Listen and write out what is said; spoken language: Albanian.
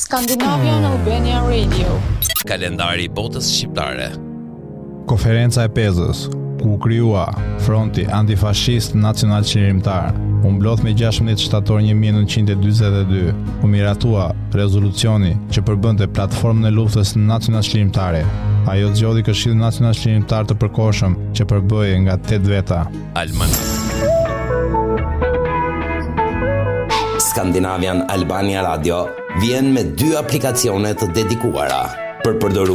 Scandinavian Albania Radio. Kalendari i botës shqiptare. Konferenca e Pezës, ku krijua Fronti Antifashist Nacional Qeverimtar, u mblodh me 16 shtator 1942, u miratua rezolucioni që përbënte platformën e luftës nacional qeverimtare. Ajo zgjodhi Këshillin Nacional Qeverimtar të përkohshëm që përbëhej nga 8 veta. Scandinavian Albania Radio vjen me 2 aplikacione të dedikuara për përdoruar